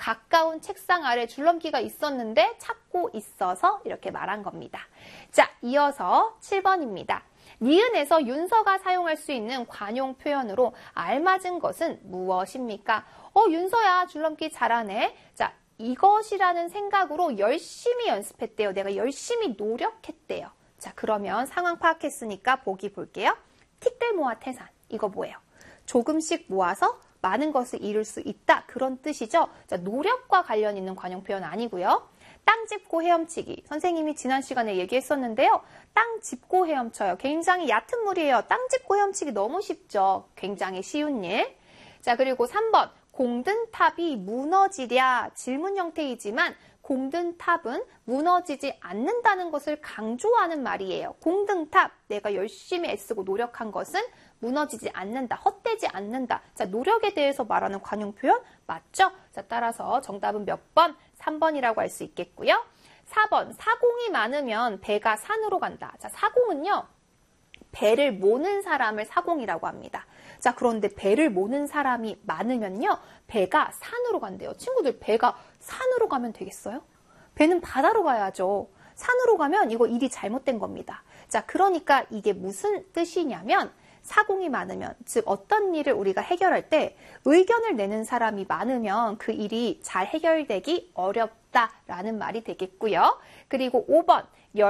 가까운 책상 아래 줄넘기가 있었는데 찾고 있어서 이렇게 말한 겁니다. 자, 이어서 7번입니다. 니은에서 윤서가 사용할 수 있는 관용 표현으로 알맞은 것은 무엇입니까? 윤서야 줄넘기 잘하네. 자, 이것이라는 생각으로 열심히 연습했대요. 내가 열심히 노력했대요. 자, 그러면 상황 파악했으니까 보기 볼게요. 틱들 모아 태산. 이거 뭐예요? 조금씩 모아서 많은 것을 이룰 수 있다. 그런 뜻이죠. 자, 노력과 관련 있는 관용 표현 아니고요. 땅 짚고 헤엄치기. 선생님이 지난 시간에 얘기했었는데요. 땅 짚고 헤엄쳐요. 굉장히 얕은 물이에요. 땅 짚고 헤엄치기 너무 쉽죠. 굉장히 쉬운 일. 자, 그리고 3번. 공든 탑이 무너지랴. 질문 형태이지만 공든 탑은 무너지지 않는다는 것을 강조하는 말이에요. 공든 탑, 내가 열심히 애쓰고 노력한 것은 무너지지 않는다, 헛되지 않는다. 자, 노력에 대해서 말하는 관용 표현 맞죠? 자, 따라서 정답은 몇 번? 3번이라고 할 수 있겠고요. 4번, 사공이 많으면 배가 산으로 간다. 자, 사공은요, 배를 모는 사람을 사공이라고 합니다. 자, 그런데 배를 모는 사람이 많으면요, 배가 산으로 간대요. 친구들, 배가 산으로 가면 되겠어요? 배는 바다로 가야죠. 산으로 가면 이거 일이 잘못된 겁니다. 자, 그러니까 이게 무슨 뜻이냐면 사공이 많으면, 즉 어떤 일을 우리가 해결할 때 의견을 내는 사람이 많으면 그 일이 잘 해결되기 어렵다라는 말이 되겠고요. 그리고 5번,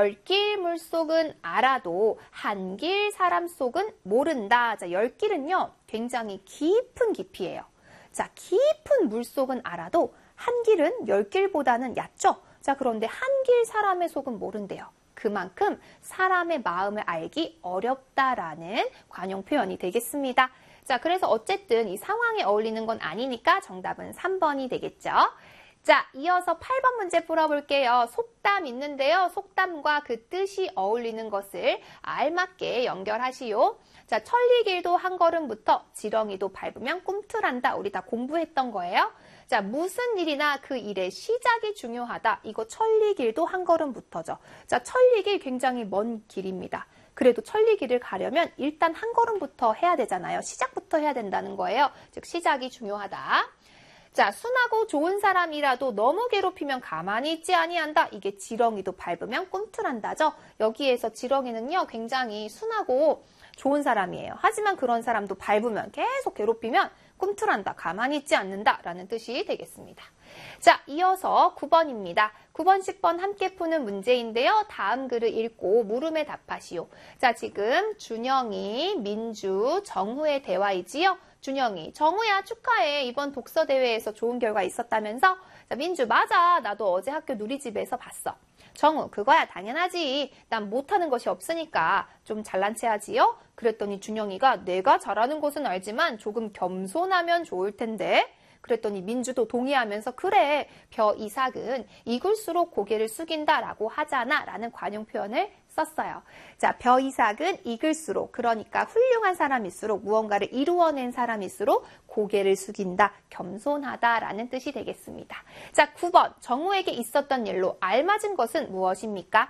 열길 물속은 알아도 한길 사람 속은 모른다. 자, 열길은요, 굉장히 깊은 깊이예요. 자, 깊은 물속은 알아도 한길은 열길보다는 얕죠. 자, 그런데 한길 사람의 속은 모른대요. 그만큼 사람의 마음을 알기 어렵다라는 관용 표현이 되겠습니다. 자, 그래서 어쨌든 이 상황에 어울리는 건 아니니까 정답은 3번이 되겠죠. 자, 이어서 8번 문제 풀어볼게요. 속담 있는데요. 속담과 그 뜻이 어울리는 것을 알맞게 연결하시오. 자, 천리길도 한 걸음부터 지렁이도 밟으면 꿈틀한다. 우리 다 공부했던 거예요. 자, 무슨 일이나 그 일의 시작이 중요하다. 이거 천리길도 한 걸음부터죠. 자, 천리길 굉장히 먼 길입니다. 그래도 천리길을 가려면 일단 한 걸음부터 해야 되잖아요. 시작부터 해야 된다는 거예요. 즉, 시작이 중요하다. 자, 순하고 좋은 사람이라도 너무 괴롭히면 가만히 있지 아니한다. 이게 지렁이도 밟으면 꿈틀한다죠. 여기에서 지렁이는요, 굉장히 순하고 좋은 사람이에요. 하지만 그런 사람도 밟으면, 계속 괴롭히면 꿈틀한다, 가만히 있지 않는다 라는 뜻이 되겠습니다. 자, 이어서 9번입니다. 9번, 10번 함께 푸는 문제인데요. 다음 글을 읽고 물음에 답하시오. 자, 지금 준영이, 민주, 정후의 대화이지요. 준영이, 정우야 축하해. 이번 독서대회에서 좋은 결과 있었다면서? 자, 민주, 맞아. 나도 어제 학교 누리집에서 봤어. 정우, 그거야 당연하지. 난 못하는 것이 없으니까 좀 잘난 체 하지요? 그랬더니 준영이가 내가 잘하는 것은 알지만 조금 겸손하면 좋을 텐데. 그랬더니 민주도 동의하면서 그래, 벼 이삭은 익을수록 고개를 숙인다라고 하잖아 라는 관용 표현을 썼어요. 자, 벼 이삭은 익을수록, 그러니까 훌륭한 사람일수록, 무언가를 이루어낸 사람일수록 고개를 숙인다, 겸손하다라는 뜻이 되겠습니다. 자, 9번, 정우에게 있었던 일로 알맞은 것은 무엇입니까?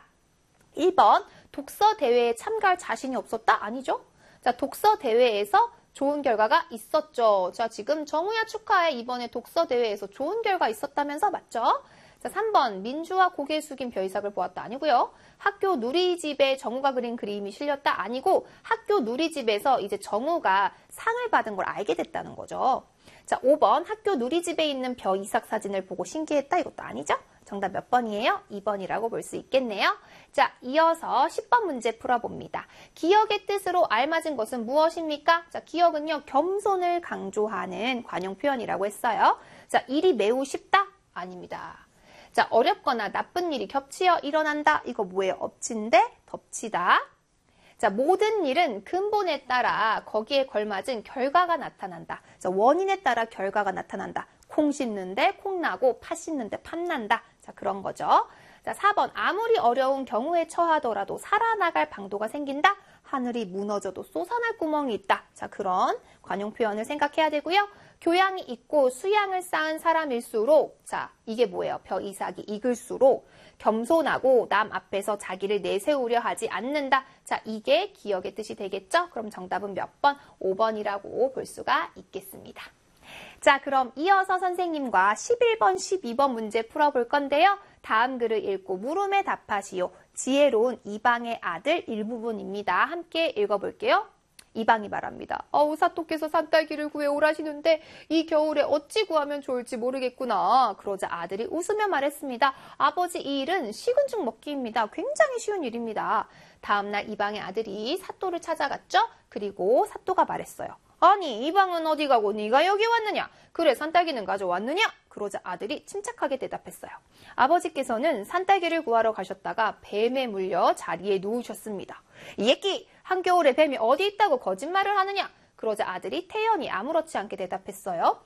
1번, 독서대회에 참가할 자신이 없었다? 아니죠. 자, 독서대회에서 좋은 결과가 있었죠. 자, 지금 정우야 축하해. 이번에 독서대회에서 좋은 결과 있었다면서? 맞죠? 자, 3번 민주와 고개 숙인 벼이삭을 보았다. 아니고요. 학교 누리집에 정우가 그린 그림이 실렸다. 아니고 학교 누리집에서 이제 정우가 상을 받은 걸 알게 됐다는 거죠. 자, 5번 학교 누리집에 있는 벼이삭 사진을 보고 신기했다. 이것도 아니죠? 정답 몇 번이에요? 2번이라고 볼 수 있겠네요. 자, 이어서 10번 문제 풀어봅니다. 기억의 뜻으로 알맞은 것은 무엇입니까? 자, 기억은요, 겸손을 강조하는 관용 표현이라고 했어요. 자, 일이 매우 쉽다? 아닙니다. 자, 어렵거나 나쁜 일이 겹치어 일어난다? 이거 뭐예요? 엎친데 덮치다. 자, 모든 일은 근본에 따라 거기에 걸맞은 결과가 나타난다. 자, 원인에 따라 결과가 나타난다. 콩 씹는데 콩 나고 팥 씹는데 팥 난다. 자, 그런 거죠. 자, 4번 아무리 어려운 경우에 처하더라도 살아나갈 방도가 생긴다. 하늘이 무너져도 솟아날 구멍이 있다. 자, 그런 관용 표현을 생각해야 되고요. 교양이 있고 수양을 쌓은 사람일수록, 자, 이게 뭐예요? 벼이삭이 익을수록 겸손하고 남 앞에서 자기를 내세우려 하지 않는다. 자, 이게 기억의 뜻이 되겠죠? 그럼 정답은 몇 번? 5번이라고 볼 수가 있겠습니다. 자, 그럼 이어서 선생님과 11번, 12번 문제 풀어볼 건데요. 다음 글을 읽고 물음에 답하시오. 지혜로운 이방의 아들 일부분입니다. 함께 읽어볼게요. 이방이 말합니다. 사토께서 산딸기를 구해오라시는데 이 겨울에 어찌 구하면 좋을지 모르겠구나. 그러자 아들이 웃으며 말했습니다. 아버지, 이 일은 식은 죽 먹기입니다. 굉장히 쉬운 일입니다. 다음날 이방의 아들이 사또를 찾아갔죠. 그리고 사또가 말했어요. 아니, 이방은 어디 가고 네가 여기 왔느냐? 그래, 산딸기는 가져왔느냐? 그러자 아들이 침착하게 대답했어요. 아버지께서는 산딸기를 구하러 가셨다가 뱀에 물려 자리에 누우셨습니다. 이 새끼, 한겨울에 뱀이 어디 있다고 거짓말을 하느냐? 그러자 아들이 태연히 아무렇지 않게 대답했어요.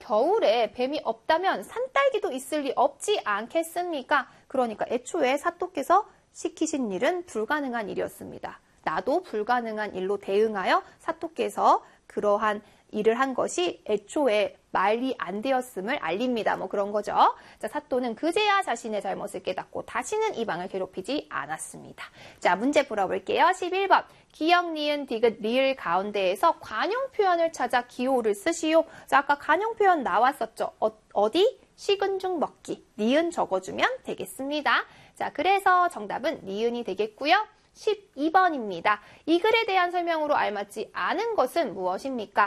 겨울에 뱀이 없다면 산딸기도 있을 리 없지 않겠습니까? 그러니까 애초에 사또께서 시키신 일은 불가능한 일이었습니다. 나도 불가능한 일로 대응하여 사또께서 그러한 일을 한 것이 애초에 말이 안 되었음을 알립니다. 뭐 그런 거죠. 자, 사또는 그제야 자신의 잘못을 깨닫고 다시는 이방을 괴롭히지 않았습니다. 자, 문제 풀어볼게요. 11번. 기역, 니은, 디귿, 리을 가운데에서 관용 표현을 찾아 기호를 쓰시오. 자, 아까 관용 표현 나왔었죠. 어디? 식은 죽 먹기. 니은 적어주면 되겠습니다. 자, 그래서 정답은 니은이 되겠고요. 12번입니다. 이 글에 대한 설명으로 알맞지 않은 것은 무엇입니까?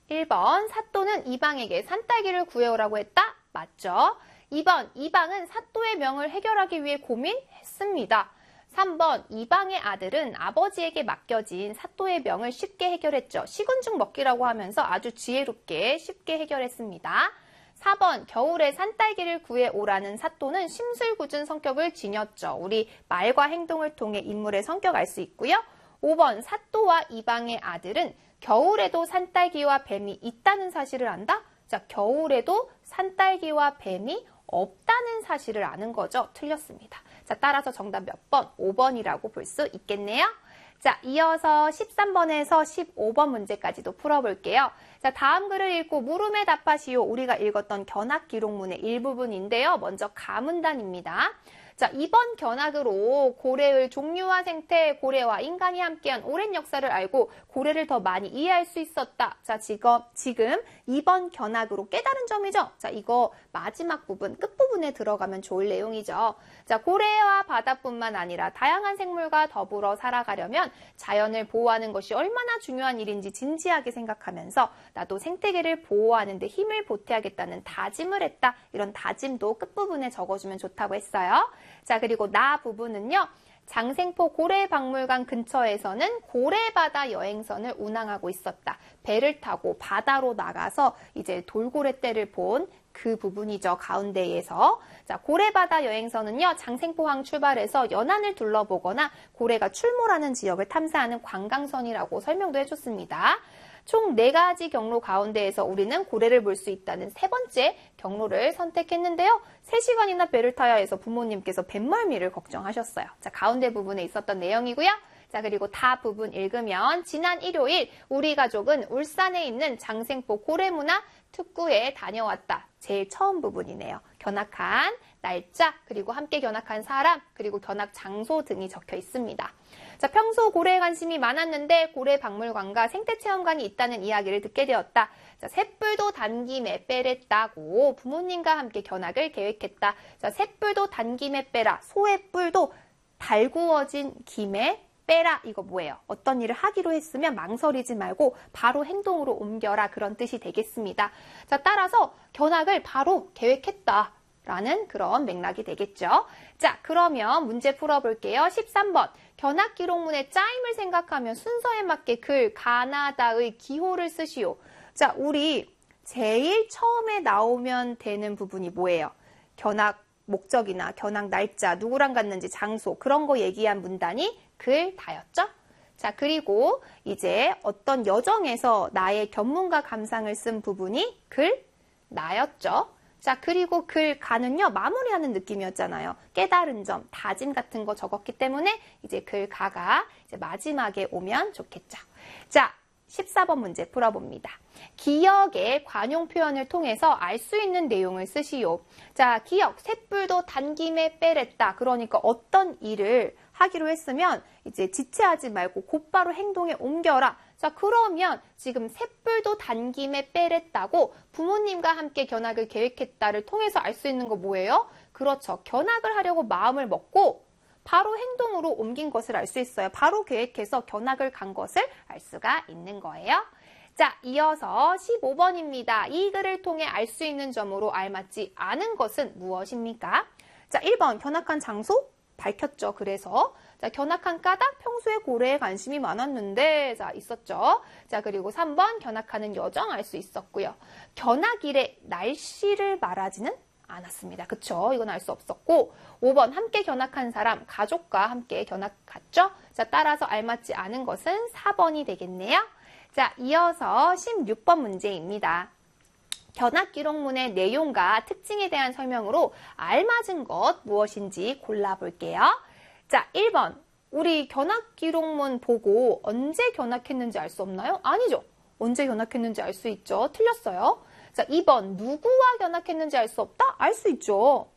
1번, 사또는 이방에게 산딸기를 구해오라고 했다? 맞죠? 2번, 이방은 사또의 명을 해결하기 위해 고민했습니다. 3번, 이방의 아들은 아버지에게 맡겨진 사또의 명을 쉽게 해결했죠. 식은 죽 먹기라고 하면서 아주 지혜롭게 쉽게 해결했습니다. 4번, 겨울에 산딸기를 구해오라는 사또는 심술궂은 성격을 지녔죠. 우리 말과 행동을 통해 인물의 성격 알 수 있고요. 5번, 사또와 이방의 아들은 겨울에도 산딸기와 뱀이 있다는 사실을 안다? 자, 겨울에도 산딸기와 뱀이 없다는 사실을 아는 거죠. 틀렸습니다. 자, 따라서 정답 몇 번? 5번이라고 볼 수 있겠네요. 자, 이어서 13번에서 15번 문제까지도 풀어볼게요. 자, 다음 글을 읽고 물음에 답하시오. 우리가 읽었던 견학 기록문의 일부분인데요. 먼저 가문단입니다. 자, 이번 견학으로 고래의 종류와 생태, 고래와 인간이 함께한 오랜 역사를 알고 고래를 더 많이 이해할 수 있었다. 자, 지금 이번 견학으로 깨달은 점이죠. 자, 이거 마지막 부분, 끝부분에 들어가면 좋을 내용이죠. 자, 고래와 바다뿐만 아니라 다양한 생물과 더불어 살아가려면 자연을 보호하는 것이 얼마나 중요한 일인지 진지하게 생각하면서 나도 생태계를 보호하는 데 힘을 보태야겠다는 다짐을 했다. 이런 다짐도 끝부분에 적어주면 좋다고 했어요. 자, 그리고 나 부분은요. 장생포 고래박물관 근처에서는 고래바다 여행선을 운항하고 있었다. 배를 타고 바다로 나가서 이제 돌고래 떼를 본 그 부분이죠. 가운데에서. 자, 고래바다 여행선은요. 장생포항 출발해서 연안을 둘러보거나 고래가 출몰하는 지역을 탐사하는 관광선이라고 설명도 해줬습니다. 총 4가지 경로 가운데에서 우리는 고래를 볼 수 있다는 3번째 경로를 선택했는데요. 3시간이나 배를 타야 해서 부모님께서 뱃멀미를 걱정하셨어요. 자, 가운데 부분에 있었던 내용이고요. 자, 그리고 다 부분 읽으면 지난 일요일 우리 가족은 울산에 있는 장생포 고래문화 특구에 다녀왔다. 제일 처음 부분이네요. 견학한 날짜, 그리고 함께 견학한 사람, 그리고 견학 장소 등이 적혀 있습니다. 자, 평소 고래에 관심이 많았는데 고래박물관과 생태체험관이 있다는 이야기를 듣게 되었다. 자, 쇳불도 단 김에 빼랬다고 부모님과 함께 견학을 계획했다. 자, 쇳불도 단 김에 빼라. 소의 뿔도 달구어진 김에 빼라. 이거 뭐예요? 어떤 일을 하기로 했으면 망설이지 말고 바로 행동으로 옮겨라. 그런 뜻이 되겠습니다. 자, 따라서 견학을 바로 계획했다. 라는 그런 맥락이 되겠죠. 자, 그러면 문제 풀어볼게요. 13번. 견학 기록문의 짜임을 생각하면 순서에 맞게 글 가나다의 기호를 쓰시오. 자, 우리 제일 처음에 나오면 되는 부분이 뭐예요? 견학 목적이나 견학 날짜, 누구랑 갔는지 장소, 그런 거 얘기한 문단이 글 다였죠? 자, 그리고 이제 어떤 여정에서 나의 견문과 감상을 쓴 부분이 글 나였죠? 자, 그리고 글 가는요, 마무리하는 느낌이었잖아요. 깨달은 점, 다짐 같은 거 적었기 때문에 이제 글 가가 이제 마지막에 오면 좋겠죠. 자, 14번 문제 풀어봅니다. 기역의 관용 표현을 통해서 알 수 있는 내용을 쓰시오. 자, 기역, 쇳불도 단 김에 빼랬다. 그러니까 어떤 일을 하기로 했으면 이제 지체하지 말고 곧바로 행동에 옮겨라. 자, 그러면 지금 샛불도 단김에 빼랬다고 부모님과 함께 견학을 계획했다를 통해서 알 수 있는 거 뭐예요? 그렇죠. 견학을 하려고 마음을 먹고 바로 행동으로 옮긴 것을 알 수 있어요. 바로 계획해서 견학을 간 것을 알 수가 있는 거예요. 자, 이어서 15번입니다. 이 글을 통해 알 수 있는 점으로 알맞지 않은 것은 무엇입니까? 자, 1번 견학한 장소 밝혔죠. 그래서 자, 견학한 까닭 평소에 고래에 관심이 많았는데 자, 있었죠. 자, 그리고 3번 견학하는 여정 알 수 있었고요. 견학일의 날씨를 말하지는 않았습니다. 그쵸? 이건 알 수 없었고 5번 함께 견학한 사람, 가족과 함께 견학 갔죠? 자, 따라서 알맞지 않은 것은 4번이 되겠네요. 자, 이어서 16번 문제입니다. 견학 기록문의 내용과 특징에 대한 설명으로 알맞은 것 무엇인지 골라볼게요. 자, 1번. 우리 견학 기록문 보고 언제 견학했는지 알 수 없나요? 아니죠. 언제 견학했는지 알 수 있죠. 틀렸어요. 자, 2번. 누구와 견학했는지 알 수 없다? 알 수 있죠.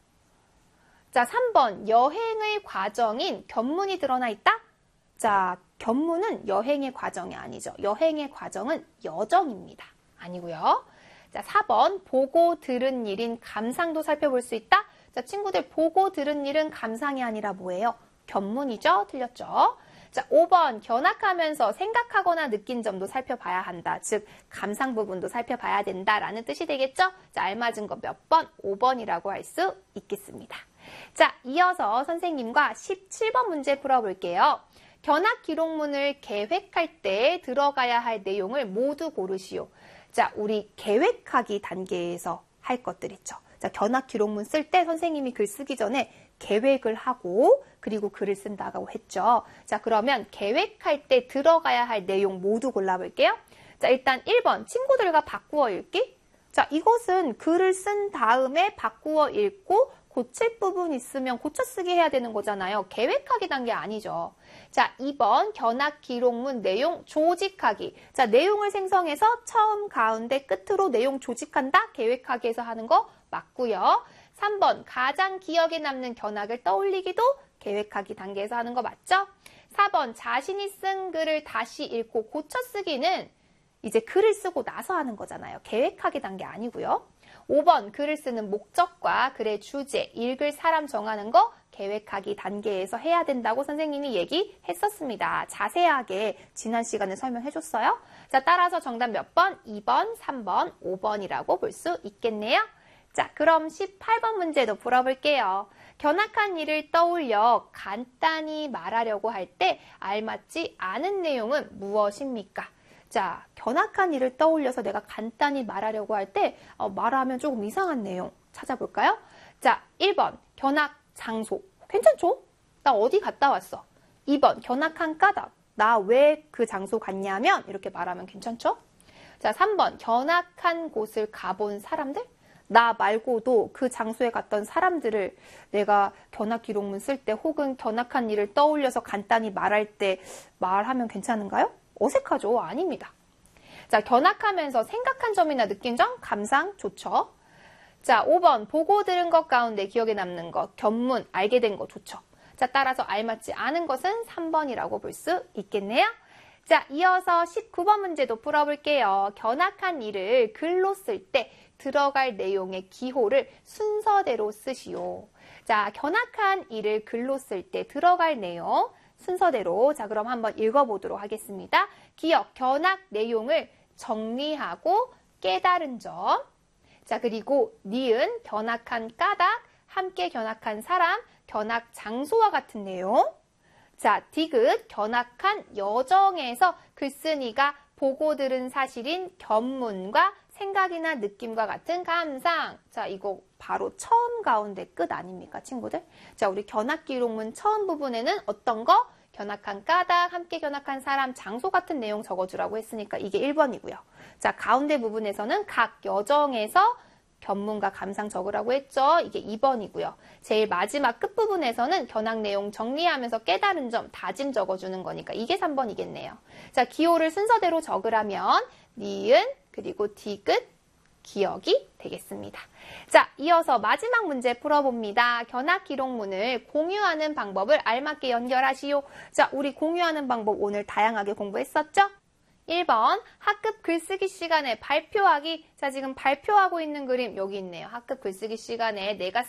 자, 3번. 여행의 과정인 견문이 드러나 있다? 자, 견문은 여행의 과정이 아니죠. 여행의 과정은 여정입니다. 아니고요. 자, 4번. 보고 들은 일인 감상도 살펴볼 수 있다? 자, 친구들 보고 들은 일은 감상이 아니라 뭐예요? 견문이죠. 틀렸죠. 자, 5번. 견학하면서 생각하거나 느낀 점도 살펴봐야 한다. 즉, 감상 부분도 살펴봐야 된다라는 뜻이 되겠죠? 자, 알맞은 거 몇 번? 5번이라고 할 수 있겠습니다. 자, 이어서 선생님과 17번 문제 풀어볼게요. 견학 기록문을 계획할 때 들어가야 할 내용을 모두 고르시오. 자, 우리 계획하기 단계에서 할 것들 있죠. 자, 견학 기록문 쓸 때 선생님이 글 쓰기 전에 계획을 하고 그리고 글을 쓴다고 했죠. 자, 그러면 계획할 때 들어가야 할 내용 모두 골라볼게요. 자, 일단 1번 친구들과 바꾸어 읽기. 자, 이것은 글을 쓴 다음에 바꾸어 읽고 고칠 부분 있으면 고쳐 쓰기 해야 되는 거잖아요. 계획하기 단계 아니죠. 자, 2번 견학 기록문 내용 조직하기. 자, 내용을 생성해서 처음, 가운데, 끝으로 내용 조직한다. 계획하기에서 하는 거 맞고요. 3번 가장 기억에 남는 견학을 떠올리기도 계획하기 단계에서 하는 거 맞죠? 4번 자신이 쓴 글을 다시 읽고 고쳐 쓰기는 이제 글을 쓰고 나서 하는 거잖아요. 계획하기 단계 아니고요. 5번 글을 쓰는 목적과 글의 주제, 읽을 사람 정하는 거 계획하기 단계에서 해야 된다고 선생님이 얘기했었습니다. 자세하게 지난 시간에 설명해줬어요. 자, 따라서 정답 몇 번? 2번, 3번, 5번이라고 볼 수 있겠네요. 자, 그럼 18번 문제도 풀어볼게요. 견학한 일을 떠올려 간단히 말하려고 할 때 알맞지 않은 내용은 무엇입니까? 자, 견학한 일을 떠올려서 내가 간단히 말하려고 할 때 말하면 조금 이상한 내용 찾아볼까요? 자, 1번 견학 장소. 괜찮죠? 나 어디 갔다 왔어. 2번 견학한 까닭. 나 왜 그 장소 갔냐면 이렇게 말하면 괜찮죠? 자, 3번 견학한 곳을 가본 사람들. 나 말고도 그 장소에 갔던 사람들을 내가 견학 기록문 쓸 때 혹은 견학한 일을 떠올려서 간단히 말할 때 말하면 괜찮은가요? 어색하죠? 아닙니다. 자, 견학하면서 생각한 점이나 느낀 점, 감상 좋죠. 자, 5번 보고 들은 것 가운데 기억에 남는 것, 견문, 알게 된 거 좋죠. 자, 따라서 알맞지 않은 것은 3번이라고 볼 수 있겠네요. 자, 이어서 19번 문제도 풀어볼게요. 견학한 일을 글로 쓸 때 들어갈 내용의 기호를 순서대로 쓰시오. 자, 견학한 일을 글로 쓸 때 들어갈 내용 순서대로. 자, 그럼 한번 읽어보도록 하겠습니다. 기억, 견학 내용을 정리하고 깨달은 점. 자, 그리고 니은, 견학한 까닭, 함께 견학한 사람, 견학 장소와 같은 내용. 자, 디귿, 견학한 여정에서 글쓴이가 보고 들은 사실인 견문과 생각이나 느낌과 같은 감상. 자, 이거 바로 처음 가운데 끝 아닙니까, 친구들? 자, 우리 견학 기록문 처음 부분에는 어떤 거? 견학한 까닭, 함께 견학한 사람, 장소 같은 내용 적어주라고 했으니까 이게 1번이고요. 자, 가운데 부분에서는 각 여정에서 견문과 감상 적으라고 했죠. 이게 2번이고요. 제일 마지막 끝부분에서는 견학 내용 정리하면서 깨달은 점, 다짐 적어주는 거니까 이게 3번이겠네요. 자, 기호를 순서대로 적으라면 니은, 그리고 디귿, 기억이 되겠습니다. 자, 이어서 마지막 문제 풀어봅니다. 견학 기록문을 공유하는 방법을 알맞게 연결하시오. 자, 우리 공유하는 방법 오늘 다양하게 공부했었죠? 1번 학급 글쓰기 시간에 발표하기. 자, 지금 발표하고 있는 그림 여기 있네요. 학급 글쓰기 시간에 내가